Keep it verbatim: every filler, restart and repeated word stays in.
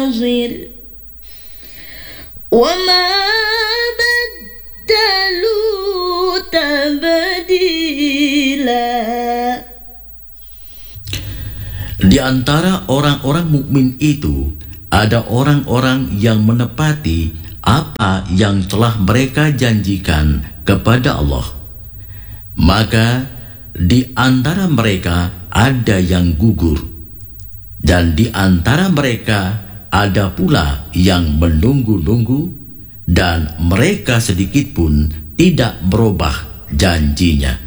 منتظر وما بدلوا تبديلا. Di antara orang-orang mukmin itu ada orang-orang yang menepati apa yang telah mereka janjikan kepada Allah. Maka di antara mereka ada yang gugur, dan di antara mereka ada pula yang menunggu-nunggu, dan mereka sedikit pun tidak merubah janjinya.